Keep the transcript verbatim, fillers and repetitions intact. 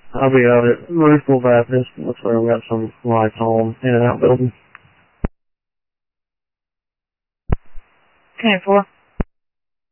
I'll be out at Louisville Baptist. Looks like we got some lights on in and out building. ten four.